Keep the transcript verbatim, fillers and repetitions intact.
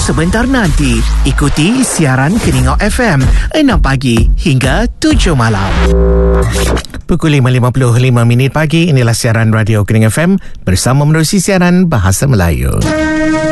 sebentar nanti. Ikuti siaran Keningau F M enam pagi hingga tujuh malam. Pukul lima lima puluh lima minit pagi, inilah siaran radio Keningau F M bersama menerusi siaran Bahasa Melayu.